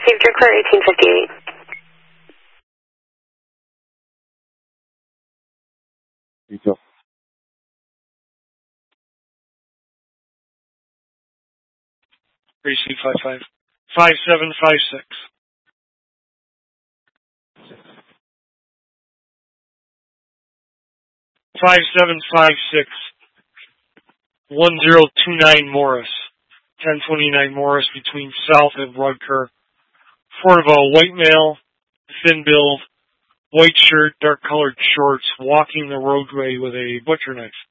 Steve Drickler, 1858. You go. Receive 55. 5756. 5756. 1029 Morris. 1029 Morris between South and Rudker. Report of a white male, thin build, white shirt, dark colored shorts, walking the roadway with a butcher knife.